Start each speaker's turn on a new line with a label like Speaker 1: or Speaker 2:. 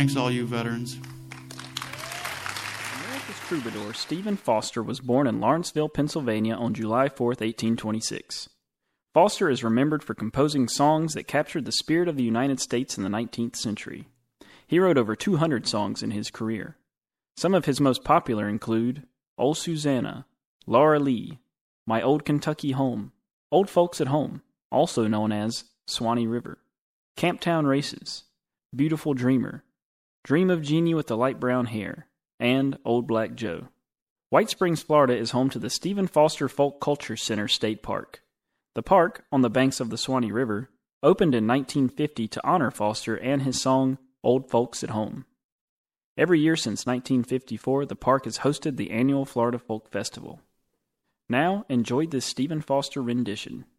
Speaker 1: Thanks, all you veterans.
Speaker 2: America's troubadour Stephen Foster was born in Lawrenceville, Pennsylvania on July 4, 1826. Foster is remembered for composing songs that captured the spirit of the United States in the 19th century. He wrote over 200 songs in his career. Some of his most popular include Old Susanna, Laura Lee, My Old Kentucky Home, Old Folks at Home, also known as Swanee River, Camptown Races, Beautiful Dreamer, Dream of Jeannie with the Light Brown Hair, and Old Black Joe. White Springs, Florida is home to the Stephen Foster Folk Culture Center State Park. The park, on the banks of the Swanee River, opened in 1950 to honor Foster and his song, Old Folks at Home. Every year since 1954, the park has hosted the annual Florida Folk Festival. Now, enjoy this Stephen Foster rendition.